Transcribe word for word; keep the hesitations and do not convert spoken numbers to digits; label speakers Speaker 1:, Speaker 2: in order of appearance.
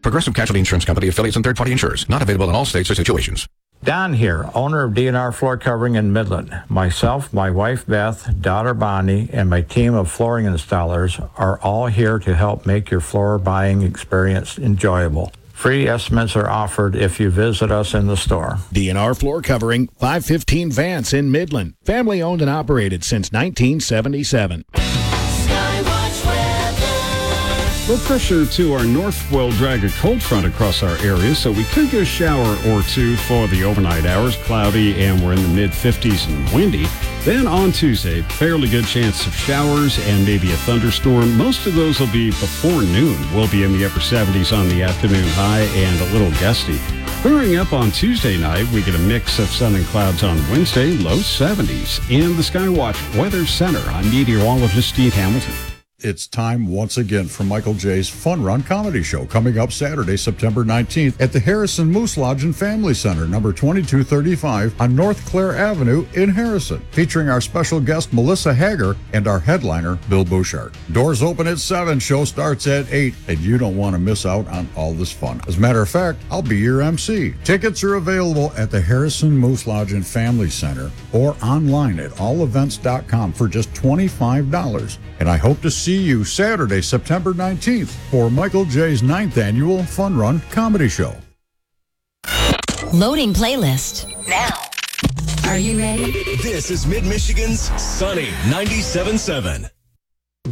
Speaker 1: Progressive Casualty Insurance Company, affiliates, and third-party insurers. Not available in all states or situations.
Speaker 2: Don here, owner of D and R Floor Covering in Midland. Myself, my wife Beth, daughter Bonnie, and my team of flooring installers are all here to help make your floor buying experience enjoyable. Free estimates are offered if you visit us in the store.
Speaker 3: D and R Floor Covering, five fifteen Vance in Midland. Family owned and operated since nineteen seventy-seven.
Speaker 4: Low pressure to our north will drag a cold front across our area, so we could get a shower or two for the overnight hours. Cloudy, and we're in the mid fifties and windy. Then on Tuesday, fairly good chance of showers and maybe a thunderstorm. Most of those will be before noon. We'll be in the upper seventies on the afternoon high and a little gusty. Clearing up on Tuesday night, we get a mix of sun and clouds on Wednesday, low seventies. In the Skywatch Weather Center, I'm meteorologist Steve Hamilton.
Speaker 5: It's time once again for Michael J's Fun Run Comedy Show, coming up Saturday, September nineteenth at the Harrison Moose Lodge and Family Center, number twenty-two thirty-five on North Clare Avenue in Harrison, featuring our special guest Melissa Hager and our headliner Bill Bouchard. Doors open at seven, show starts at eight, and you don't want to miss out on all this fun. As a matter of fact, I'll be your M C. Tickets are available at the Harrison Moose Lodge and Family Center or online at all events dot com for just twenty-five dollars. And I hope to see you Saturday, September nineteenth for Michael J's ninth Annual Fun Run Comedy Show.
Speaker 6: Loading playlist now.
Speaker 7: Are you ready?
Speaker 8: This is Mid-Michigan's Sunny ninety-seven point seven.